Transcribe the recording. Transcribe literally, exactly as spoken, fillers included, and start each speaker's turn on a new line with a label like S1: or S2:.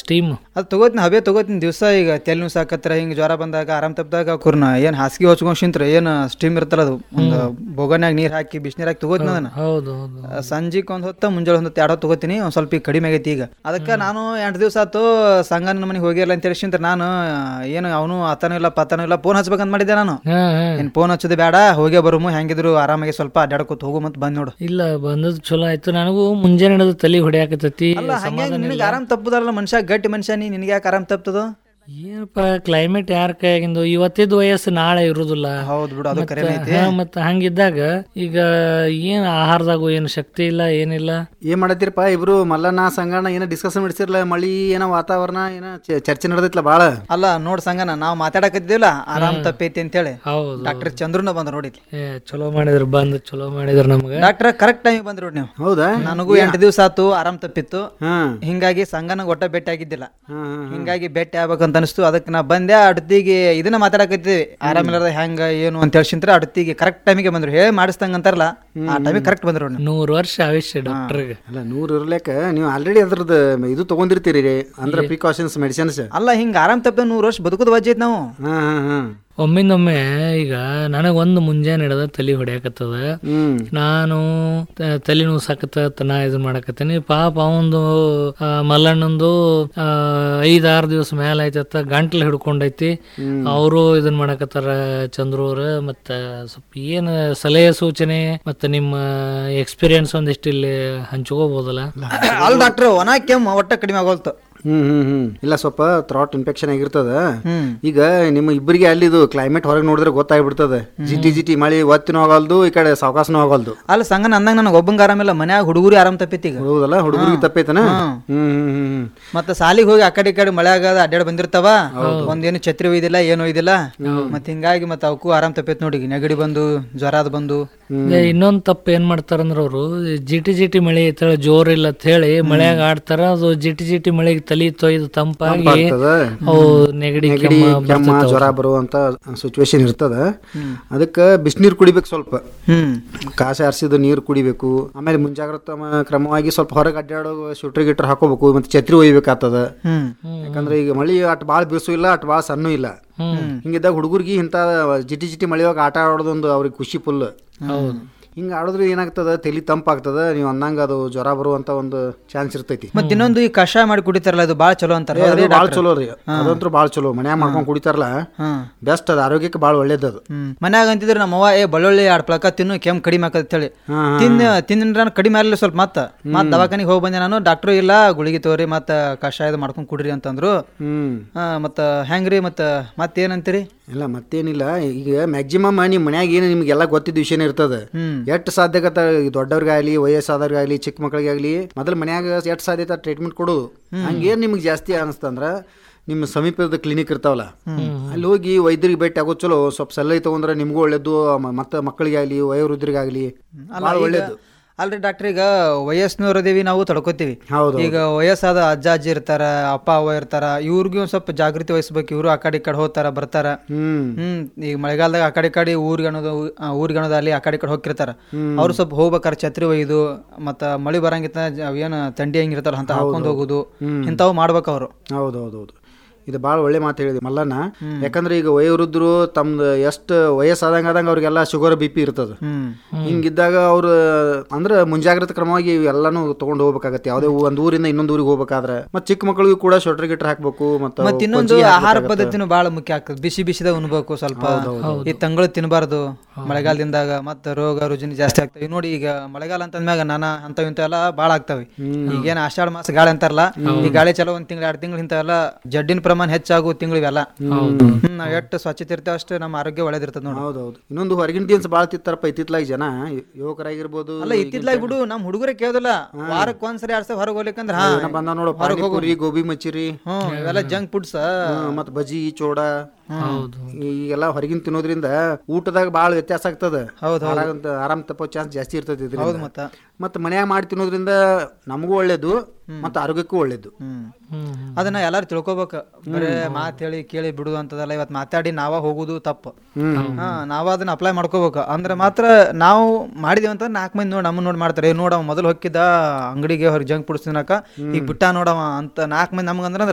S1: Steam
S2: ಅದು ತಗೋತೀನಿ ಹಬೆ ತಗೋತೀನಿ ದಿವಸ. ಈಗ ತೆಲ್ ನುಸ್ ಸಾಕತ್ರ ಹಿಂಗೆ ಜ್ವರ ಬಂದಾಗ ಆರಾಮ್ ತಪ್ಪದಾಗ ಕುರ್ನ ಏನು ಹಾಸಿಗೆ ಹೊಚ್ಕೊಂಡ್ ಶಿಂತ್ರ ಏನು ಸ್ಟೀಮ್ ಇರ್ತಲ್ಲ ಅದು ಒಂದು ಬೊಗನ್ಯಾಗ ನೀರು ಹಾಕಿ ಬಿಸಿನೀರು ಹಾಕಿ ತಗೋತೀನಿ ಅದನ್ನ.
S1: ಹೌದು ಹೌದು
S2: ಸಂಜೆಗೆ ಒಂದು ಹೊತ್ತ ಮುಂಜಾನೆ ಒಂದು ಹೊತ್ತು ಎರಡು ಹೊತ್ತು ತಗೋತೀನಿ. ಒಂದು ಸ್ವಲ್ಪ ಈಗ ಕಡಿಮೆ ಆಗೈತಿ ಈಗ. ಅದಕ್ಕೆ ನಾನು ಎಂಟು ದಿವಸ ಆಯ್ತು ಸಂಗನ ಮನೆಗೆ ಹೋಗಿಲ್ಲ ಅಂತ ಹೇಳಿಸಿಂತ ನಾನು ಏನು ಅವನು ಆತನೂ ಇಲ್ಲ ಪತನೂ ಇಲ್ಲ ಫೋನ್ ಹಚ್ಬೇಕಂತ ಮಾಡಿದ್ದೆ ನಾನು. ಏನು ಫೋನ್ ಹಚ್ಚೋದು ಬೇಡ, ಹೋಗೇ ಬರುಮು ಹೆಂಗಿದ್ರು ಆರಾಮಾಗಿ ಸ್ವಲ್ಪ ಅಡ್ಡಾಡ್ಕೊತ ಹೋಗು ಮತ್ತೆ ಬಂದ್ ನೋಡು.
S1: ಇಲ್ಲ ಬಂದದ್ದು ಚಲೋ ಆಯ್ತು. ನನಗೂ ಮುಂಜಾನೆ ಹಿಡಿದು ತಲೆ ಹೊಡೆಯಾಕತೈತಿ.
S2: ಅಲ್ಲ ಹಂಗೆ ನಿನಗೆ ಆರಾಮ್ ತಪ್ಪುದಲ್ಲ ಮನುಷ್ಯ, ಗಟ್ಟಿ ಮನುಷ್ಯ ನೀ, ನಿನಗೆ ಯಾಕೆ ಆರಾಮ್ ತಪ್ಪುತ್ತದು?
S1: ಏನಪ್ಪ ಕ್ಲೈಮೇಟ್ ಯಾರ ಕೈಯಾಗಿಂದು ಇವತ್ತಿದ್ದು ವಯಸ್ಸು ನಾಳೆ ಇರುದಿಲ್ಲ.
S2: ಹೌದು ಬಿಡು, ಅದು ಕರೆ ಐತಿ.
S1: ಮತ್ತ ಹಂಗಿದ್ದಾಗ ಈಗ ಏನ್ ಆಹಾರದಾಗು ಏನು ಶಕ್ತಿ ಇಲ್ಲ ಏನಿಲ್ಲ.
S3: ಏನ್ ಮಾಡತ್ತೀರಪ್ಪ ಇಬ್ರು ಮಲ್ಲಣ್ಣ ಸಂಗಣ್ಣ ಏನೋ ಡಿಸ್ಕಷನ್ ಮಾಡಿಸಿರ್ಲ, ಮಳಿ ಏನೋ ವಾತಾವರಣ ಏನೋ ಚರ್ಚೆ ನಡೆದೈತ್ಲ ಬಾಳ.
S2: ಅಲ್ಲ ನೋಡ್ ಸಂಗಣ್ಣ, ನಾವು ಮಾತಾಡಕತ್ತಿದ್ದಿಲ್ಲ ಆರಾಮ್ ತಪ್ಪೈತಿ ಅಂತೇಳಿ.
S1: ಹೌದು
S2: ಡಾಕ್ಟರ್ ಚಂದ್ರನ ಬಂದ್ರು ನೋಡಿ.
S1: ಏ ಚಲೋ ಮಾಡಿದ್ರು, ಬಂದ್ ಚಲೋ ಮಾಡಿದ್ರು ನಮ್ಗೆ.
S2: ಡಾಕ್ಟರ್ ಕರೆಕ್ಟ್ ಟೈಮ್ ಬಂದ್ರು ನೀವು.
S3: ಹೌದಾ?
S2: ನನಗೂ ಎಂಟು ದಿವಸ ಆತು ಆರಾಮ್ ತಪ್ಪಿತ್ತು. ಹಿಂಗಾಗಿ ಸಂಗನ ಒಟ್ಟ ಭೇಟಿ ಆಗಿದ್ದಿಲ್ಲ. ಹಿಂಗಾಗಿ ಭೇಟಿ ಆಗ್ಬೇಕಂತ ಅನಿಸ್ತು. ಅದಕ್ಕೆ ನಾ ಬಂದೆ. ಅಡ್ತಿಗೆ ಇದನ್ನ ಮಾತಾಡಕತ್ತಿದ್ವಿ ಆರಾಮಿಲ್ಲದ ಹೆಂಗ ಏನು ಅಂತ ಹೇಳ್ಸಿಂತ್ರ ಅಡ್ತಿಗೆ ಕರೆಕ್ಟ್ ಟೈಮಿಗೆ ಬಂದ್ರು. ಹೇಳಿ ಮಾಡಿಸ್ದಂಗ ಅಂತಾರಲ್ಲ ಆ ಟೈಮಿಗೆ ಕರೆಕ್ಟ್ ಬಂದ್ರು.
S1: ನೂರು ವರ್ಷ ಆಯುಷ್ಯ ಡಾಕ್ಟರ್ಗೆ.
S3: ಅಲ್ಲ ನೂರು ಇರ್ಲಿಕ್ಕ ನೀವು ಆಲ್ರೆಡಿ ಅದ್ರದ್ದು ಇದು ತಗೊಂಡಿರ್ತೀರಿ ಅಂದ್ರೆ ಪ್ರಿಕಾಷನ್ಸ್ ಮೆಡಿಸಿನ್ಸ್.
S2: ಅಲ್ಲ ಹಿಂಗ ಆರಾಮ್ ತಪ್ಪ ನೂರು ವರ್ಷ ಬದುಕುದು ವಜ್ಜೆ ಐತಿ ನಾವು.
S1: ಒಮ್ಮಿಂದೊಮ್ಮೆ ಈಗ ನನಗೊಂದು ಮುಂಜಾನೆ ಹಿಡಿದ ತಲೆ ಹೊಡ್ಯಾಕತ್ತದ. ನಾನು ತಲೆ ನೋಸಾಕತ್ತ ನಾ ಇದನ್ ಮಾಡಕತ್ತೀನಿ. ಪಾಪ ಅವಂದು ಮಲ್ಲಣ್ಣಂದು ಐದಾರು ದಿವಸ ಮೇಲೆ ಆಯ್ತತ್ತ, ಗಂಟ್ಲು ಹಿಡ್ಕೊಂಡೈತಿ. ಅವರು ಇದನ್ ಮಾಡಕತ್ತಾರ ಚಂದ್ರವ್ರ. ಮತ್ತ ಸ್ವಲ್ಪ ಏನ್ ಸಲಹೆ ಸೂಚನೆ ಮತ್ತ ನಿಮ್ಮ ಎಕ್ಸ್ಪೀರಿಯನ್ಸ್ ಒಂದಿಷ್ಟು ಇಲ್ಲಿ ಹಂಚ್ಕೋಬಹುದಲ್ಲ?
S2: ಅಲ್ಲ ಡಾಕ್ಟರ್, ಒಣ ಕೆಮ್ಮು ಒಟ್ಟ ಕಡಿಮೆ ಆಗೋಲ್ತು.
S3: ಹ್ಮ್ ಹ್ಮ್ ಹ್ಮ್ ಇಲ್ಲ ಸ್ವಲ್ಪ ಥ್ರಾಟ್ ಇನ್ಫೆಕ್ಷನ್ ಆಗಿರ್ತದ. ಈಗ ನಿಮ್ಮ ಇಬ್ಬರಿಗೆ ಅಲ್ಲಿ ಇದು ಕ್ಲೈಮೇಟ್ ಹೊರಗೆ ನೋಡಿದ್ರೆ ಗೊತ್ತಾಗ್ಬಿಡ್ತದೆ. ಜಿಟಿ ಜಿಟಿ ಮಳಿ ಒತ್ತಿನೂ ಆಗಲ್ದು, ಈ ಕಡೆ ಸಾವಕಾಸನೂ ಆಗಲ್ದು.
S2: ಅಲ್ಲ ಸಂಗನ ಅಂದಂಗ ನನಗೆ ಒಬ್ಬಂಗ ಆರಾಮಿಲ್ಲ, ಮನ್ಯಾಗ ಹುಡುಗರು ಆರಾಮ್ ತಪ್ಪೈತಿ ಈಗ.
S3: ಹೌದಲ್ಲ, ಹುಡುಗರಿಗೆ ತಪ್ಪೈತನ. ಹ್ಮ್ ಹ್ಮ್ ಹ್ಮ್
S2: ಮತ್ತೆ ಸಾಲಿಗೆ ಹೋಗಿ ಆ ಕಡೆ ಈ ಕಡೆ ಮಳೆ ಆಗದ ಅಡ್ಡಾಡ್ ಬಂದಿರ್ತಾವ. ಒಂದೇನು ಛತ್ರಿ ಒಯ್ದಿಲ್ಲ ಏನು ಒಯ್ದಿಲ್ಲ. ಮತ್ ಹಿಂಗಾಗಿ ಮತ್ತೆ ಅವಕ್ಕೂ ಆರಾಮ್ ತಪ್ಪೈತಿ ನೋಡಿ. ನೆಗಡಿ ಬಂದು ಜ್ವರ ಅದ್ ಬಂದು.
S1: ಇನ್ನೊಂದ್ ತಪ್ಪು ಏನ್ ಮಾಡ್ತಾರಂದ್ರ ಅವರು ಜಿಟಿ ಜಿಟಿ ಮಳೆ ಐತಳ ಜೋರ್ ಇಲ್ಲ ಅಂತ ಹೇಳಿ ಮಳೆಯಾಗ ಆಡ್ತಾರ. ಅದು ಜಿಟಿ ಜಿಟಿ ಮಳೆಗೆ ತಲಿ ತೊಯ್ದು ತಂಪಾಗಿ ಅವು ನೆಗಡಿ
S3: ಕೆಮ್ಮ ಜ್ವರ ಬರುವಂತ ಸಿಚುವೇಶನ್ ಇರ್ತದ. ಅದಕ್ಕೆ ಬಿಸಿನೀರು ಕುಡಿಬೇಕು, ಸ್ವಲ್ಪ ಕಾಸೆ ಹರಿಸಿದ ನೀರು ಕುಡಿಬೇಕು. ಆಮೇಲೆ ಮುಂಜಾಗ್ರತಾ ಕ್ರಮವಾಗಿ ಸ್ವಲ್ಪ ಹೊರಗೆ ಅಡ್ಡಾಡೋ ಶೂಟ್ರಿ ಗಿಟ್ರ್ ಹಾಕೋಬೇಕು, ಮತ್ತೆ ಛತ್ರಿ ಒಯ್ಬೇಕಾಗ್ತದ. ಯಾಕಂದ್ರೆ ಈಗ ಮಳಿ ಅಟ್ ಬಾಳ್ ಬೀಸು ಇಲ್ಲ, ಅಟ್ ಬಾಳ್ ಸಣ್ಣ ಇಲ್ಲ. ಹಿಂಗಿದ್ದಾಗ ಹುಡುಗರಿಗೆ ಇಂತ ಜಿಟಿ ಜಿಟಿ ಮಳೆಯಾಗ ಆಟ ಆಡೋದೊಂದು ಅವ್ರಿಗೆ ಖುಷಿ ಫುಲ್. ಹಿಂಗ ಆಡಿದ್ರೆ ಏನಾಗ್ತದ, ತಲಿ ತಂಪಾಗ್ತದ. ನೀವು ಅಂದಂಗ ಅದು ಜ್ವರ ಬರುವಂತ ಒಂದು ಚಾನ್ಸ್ ಇರ್ತೈತಿ.
S2: ಮತ್ತೆ ಇನ್ನೊಂದು ಈ ಕಷಾಯ ಮಾಡಿ ಕುಡಿತಾರಲ್ಲ, ಅದು ಬಾಳ ಚಲೋ ಅಂತಾರ.
S3: ಬಾಳ ಚಲೋ ರೀ, ಅದಂತೂ ಬಾಳ ಚಲೋ. ಮನ್ಯಾಗ ಮಾಡ್ಕೊಂಡ್ ಕುಡಿತಾರಲ್ಲ ಬೆಸ್ಟ್, ಅದು ಆರೋಗ್ಯಕ್ಕೆ ಬಾಳ ಒಳ್ಳೇದದು.
S2: ಮನ್ಯಾಗ ಅಂತಿದ್ರೆ ನಮ್ಮ ಅವ್ವ ಏ ಬಳ್ಳುಳ್ಳಿ ಎರಡು ಪ್ಲಕ ತಿನ್ನು ಕೆಮ್ಮು ಕಡಿಮೆ ಆಕತ್ ಹೇಳಿ ತಿನ್ನ ತಿಂದ್ರ ಕಡಿಮೆ ಆಗಲಿಲ್ಲ ಸ್ವಲ್ಪ. ಮತ್ತ ಮತ್ ದವಾಖಾನಿಗೆ ಹೋಗಿ ಬಂದೆ ನಾನು. ಡಾಕ್ಟರ್ ಇಲ್ಲ ಗುಳಿಗೆ ತೋರಿ ಮತ್ತ ಕಷಾಯದ ಮಾಡ್ಕೊಂಡ್ ಕುಡ್ರಿ ಅಂತಂದ್ರು. ಮತ್ತ ಹೆಂಗ್ರಿ ಮತ್ತ ಮತ್ತೇನಂತೀರಿ?
S3: ಇಲ್ಲ ಮತ್ತೇನಿಲ್ಲ, ಈಗ ಮ್ಯಾಕ್ಸಿಮಮ್ ನಿಮ್ ಮನ್ಯಾಗ ಏನು ನಿಮ್ಗೆಲ್ಲ ಗೊತ್ತಿದ್ದ ವಿಷಯನೇ ಇರ್ತದೆ. ಎಷ್ಟು ಸಾಧ್ಯಕತ್ತ ದೊಡ್ಡವ್ರಿಗಾಗ್ಲಿ ವಯಸ್ಸಾದವ್ರಿಗಾಗ್ಲಿ ಚಿಕ್ಕ ಮಕ್ಕಳಿಗಾಗ್ಲಿ ಮೊದಲು ಮನ್ಯಾಗ ಎಷ್ಟು ಸಾಧ್ಯತೆ ಟ್ರೀಟ್ಮೆಂಟ್ ಕೊಡೋದು. ಹಂಗೇನ್ ನಿಮ್ಗೆ ಜಾಸ್ತಿ ಅನಿಸ್ತಂದ್ರ ನಿಮ್ಮ ಸಮೀಪದ ಕ್ಲಿನಿಕ್ ಇರ್ತಾವಲ್ಲ, ಅಲ್ಲಿ ಹೋಗಿ ವೈದ್ಯರಿಗೆ ಭೇಟಿ ಆಗೋದು ಚಲೋ. ಸ್ವಲ್ಪ ಸಲಹೆ ತಗೊಂಡ್ರೆ ನಿಮ್ಗೂ ಒಳ್ಳೇದು, ಮತ್ತೆ ಮಕ್ಕಳಿಗಾಗ್ಲಿ ವಯೋವೃದ್ಧರಿಗಾಗ್ಲಿ ಒಳ್ಳೇದು.
S2: ಅಲ್ರಿ ಡಾಕ್ಟರ್, ಈಗ ವಯಸ್ಸಿನವರದೇವಿ ನಾವು ತಡ್ಕೋತೀವಿ. ಈಗ ವಯಸ್ಸಾದ ಅಜ್ಜ ಅಜ್ಜಿ ಇರ್ತಾರ, ಅಪ್ಪ ಅವ್ವ ಇರ್ತಾರ, ಇವ್ರಿಗೂ ಒಂದ್ ಸ್ವಲ್ಪ ಜಾಗೃತಿ ವಹಿಸ್ಬೇಕು. ಇವರು ಆ ಕಡೆ ಈ ಕಡೆ ಹೋಗ್ತಾರ ಬರ್ತಾರ. ಹ್ಮ್ ಈಗ ಮಳೆಗಾಲದಾಗ ಆ ಕಡೆ ಕಡೆ ಊರಿಗೆ ಅನ್ನೋದು ಊರಿಗೆ ಅನ್ನೋದಲ್ಲಿ ಆ ಕಡೆ ಕಡೆ ಹೋಗಿರ್ತಾರ. ಅವ್ರು ಸ್ವಲ್ಪ ಹೋಗ್ಬೇಕಾರ ಛತ್ರಿ ಒಯ್ದು ಮತ್ತ ಮಳಿ ಬರಂಗಿತ್ತ ಏನ್ ಥಂಡಿ ಹಂಗಿರ್ತಾರ ಅಂತ ಹಾಕೊಂಡ್ ಹೋಗುದು, ಇಂಥವು ಮಾಡ್ಬೇಕು ಅವ್ರು.
S3: ಹೌದೌದೌದು, ಇದು ಭಾಳ ಒಳ್ಳೆ ಮಾತು ಹೇಳಿದ್ವಿ ಮಲ್ಲಣ್ಣ. ಯಾಕಂದ್ರೆ ಈಗ ವಯೋವೃದ್ಧರು ತಮ್ದು ಎಷ್ಟು ವಯಸ್ಸಾದಂಗ ಆದಂಗ ಅವ್ರಿಗೆಲ್ಲ ಶುಗರ್ ಬಿ ಪಿ ಇರ್ತದ. ಹಿಂಗಿದ್ದಾಗ ಅವ್ರು ಅಂದ್ರೆ ಮುಂಜಾಗ್ರತಾ ಕ್ರಮವಾಗಿ ಎಲ್ಲಾನು ತಗೊಂಡು ಹೋಗ್ಬೇಕಾಗತ್ತೆ. ಯಾವ್ದೇ ಒಂದ್ ಊರಿಂದ ಇನ್ನೊಂದ್ ಊರಿಗೆ ಹೋಗ್ಬೇಕಾದ್ರೆ. ಮತ್ತೆ ಚಿಕ್ಕ ಮಕ್ಕಳಿಗೂ ಕೂಡ ಶೊಟ್ರಿ ಗಿಟ್ರ್ ಹಾಕ್ಬೇಕು. ಮತ್ತೆ
S2: ಇನ್ನೊಂದು ಆಹಾರ ಪದ್ಧತಿನೂ ಬಹಳ ಮುಖ್ಯ ಆಗ್ತದೆ. ಬಿಸಿ ಬಿಸಿದ ಉಣ್ಬೇಕು ಸ್ವಲ್ಪ. ಈ ತಂಗಳು ತಿನ್ನಬಾರ್ದು ಮಳೆಗಾಲದಿಂದಾಗ. ಮತ್ತೆ ರೋಗ ರುಜಿನ ಜಾಸ್ತಿ ಆಗ್ತವೆ ನೋಡಿ. ಈಗ ಮಳೆಗಾಲ ಅಂತಂದ್ಮ್ಯಾಗ ನಾನಾ ಅಂತವ್ ಇಂಥವೆಲ್ಲ ಬಾಳ ಆಗ್ತಾವೆ. ಈಗೇನ್ ಆಷಾಢ ಮಾಸ ಗಾಳಿ ಅಂತಾರಲ್ಲ, ಈ ಗಾಳಿ ಚಲೋ ಒಂದ್ ತಿಂಗಳು ಎರಡು ತಿಂಗಳು ಇಂಥವೆಲ್ಲ ಜಡ್ಡಿನ ಪ್ರಮಾಣ ಹೆಚ್ಚಾಗುವ ತಿಂಗಳು ಇವೆಲ್ಲ. ನಾವ್ ಎಷ್ಟು ಸ್ವಚ್ಛತೆ ಇರ್ತೇವೆ ಅಷ್ಟು ನಮ್ಮ ಆರೋಗ್ಯ ಒಳ್ಳೇದಿರ್ತದ ನೋಡಿ.
S3: ಹೌದೌದು. ಇನ್ನೊಂದು ಹೊರಗಿನ ತಿನ್ಸ್ ಬಾಳ ತಿಂತಾರಪ್ಪ ಇತ್ತಿತ್ಲಾಗಿ ಜನ, ಯುವಕರಾಗಿರ್ಬೋದು.
S2: ಅಲ್ಲ ಇತ್ತಿತ್ಲಾಗಿ ಬಿಡು, ನಮ್ ಹುಡುಗರೇ ಕೇಳೋದಿಲ್ಲ. ವಾರಕ್ಕೆ ಒಂದ್ಸರಿ ಎರಡ್ ಸಲ ಹೊರಗೆ ಹೋಗ್ಲಿಕ್ಕಂದ್ರ
S3: ಬಂದ ನೋಡ ಪಾನಿಪುರಿ, ಗೋಬಿ ಮಂಚೂರಿ,
S2: ಇವೆಲ್ಲ ಜಂಕ್ ಫುಡ್ಸ್,
S3: ಮತ್ ಬಜಿ ಚೋಡ ಈಗೆಲ್ಲ ಹೊರಗಿನ ತಿನ್ನೋದ್ರಿಂದ ಊಟದಾಗ ಬಾಳ ವ್ಯತ್ಯಾಸ ಆಗ್ತದ. ಆರಾಮ್ ತಪ್ಪೋ ಚಾನ್ಸ್ ಜಾಸ್ತಿ ಇರ್ತದೆ. ಮತ್ತ ಮನ್ಯಾಗ ಮಾಡಿ ತಿನ್ನೋದ್ರಿಂದ ನಮಗೂ ಒಳ್ಳೇದು, ಮತ್ತ ಆರೋಗ್ಯಕ್ಕೂ ಒಳ್ಳೇದು.
S2: ಅದನ್ನ ಎಲ್ಲಾರು ತಿಳ್ಕೊಬೇಕು. ಬರೇ ಮಾತ್ ಹೇಳಿ ಕೇಳಿ ಬಿಡುದು ಅಂತದಲ್ಲ. ಇವತ್ ಮಾತಾಡಿ ನಾವ ಹೋಗುದು ತಪ್ಪು. ಹಾ ನಾವ ಅದನ್ನ ಅಪ್ಲೈ ಮಾಡ್ಕೋಬೇಕು. ಅಂದ್ರೆ ಮಾತ್ರ ನಾವು ಮಾಡಿದೇವ ಅಂತ ನಾಲ್ಕು ಮಂದಿ ನೋಡಿ ನಮ್ಮನ್ನ ನೋಡಿ ಮಾಡ್ತಾರೆ. ನೋಡವ ಮೊದಲು ಹೊಕ್ಕಿದ ಅಂಗಡಿಗೆ ಹೊರಗೆ ಜಂಕ್ ಫುಡ್ಸ್ ತಿನ್ನಕ, ಈಗ ಬಿಟ್ಟ ನೋಡವ ಅಂತ ನಾಲ್ಕು ಮಂದಿ ನಮ್ಗಂದ್ರ